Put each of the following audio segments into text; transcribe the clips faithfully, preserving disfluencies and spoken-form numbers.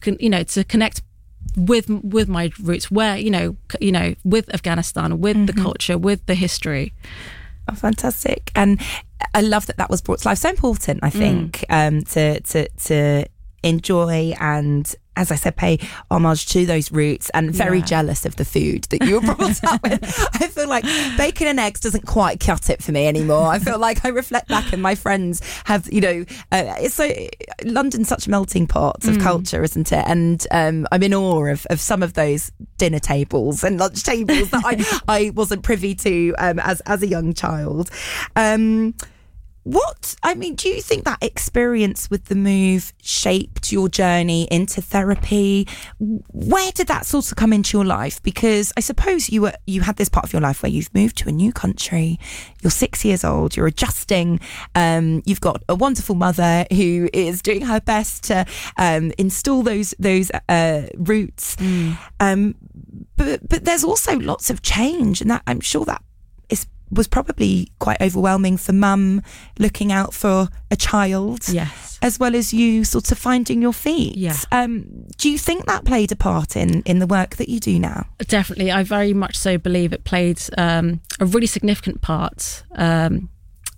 you know, to connect with with my roots, where you know, you know, with Afghanistan, with mm-hmm. the culture, with the history. Oh, fantastic! And I love that that was brought to life. So important, I think, mm. um, to to to enjoy and, as I said, pay homage to those roots, and very yeah. jealous of the food that you were brought up with. I feel like bacon and eggs doesn't quite cut it for me anymore. I feel like I reflect back and my friends have, you know, uh, it's so, London's such a melting pot of mm. culture, isn't it? And um, I'm in awe of, of some of those dinner tables and lunch tables that I, I wasn't privy to um, as, as a young child. Um What, I mean, do you think that experience with the move shaped your journey into therapy? Where did that sort of come into your life? Because I suppose you were you had this part of your life where you've moved to a new country, you're six years old, you're adjusting, um, you've got a wonderful mother who is doing her best to um, install those those uh, roots. Mm. Um, but but there's also lots of change, and that I'm sure that is was probably quite overwhelming for mum, looking out for a child, yes, as well as you sort of finding your feet. Yeah. Um, do you think that played a part in, in the work that you do now? Definitely. I very much so believe it played um, a really significant part. Um,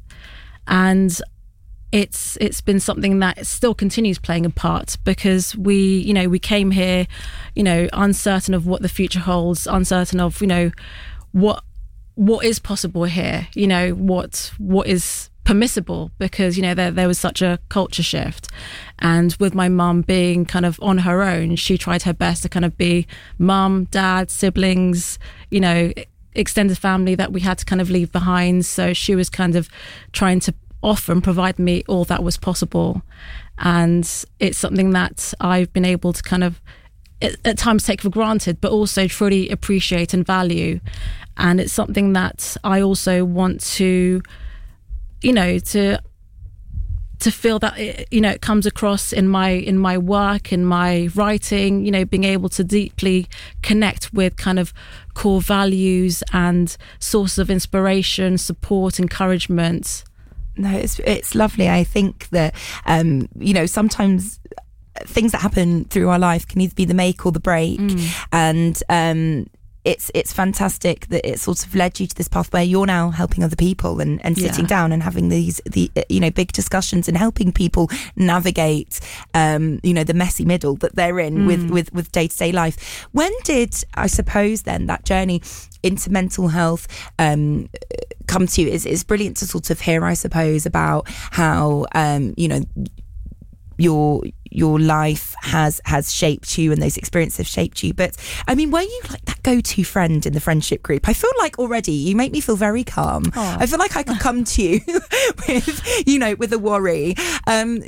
and it's it's been something that still continues playing a part, because we, you know, we came here, you know, uncertain of what the future holds, uncertain of, you know, what what is possible here, you know, what what is permissible, because, you know, there there was such a culture shift. And with my mum being kind of on her own, she tried her best to kind of be mum, dad, siblings, you know, extended family that we had to kind of leave behind. So she was kind of trying to offer and provide me all that was possible. And it's something that I've been able to kind of at times take for granted, but also truly appreciate and value. And it's something that I also want to, you know, to to feel that it, you know, it comes across in my in my work, in my writing, you know, being able to deeply connect with kind of core values and sources of inspiration, support, encouragement. No, it's it's lovely. I think that um, you know, sometimes things that happen through our life can either be the make or the break, mm. and um, it's it's fantastic that it sort of led you to this path where you're now helping other people and, and sitting yeah. down and having these the you know big discussions and helping people navigate um, you know the messy middle that they're in mm. with with with day-to-day life. When did, I suppose, then that journey into mental health um, come to you? Is it's brilliant to sort of hear, I suppose, about how um, you know your your life has has shaped you and those experiences have shaped you. But I mean, were you like that go-to friend in the friendship group? I feel like already you make me feel very calm. Aww. I feel like I could come to you with, you know, with a worry. Um,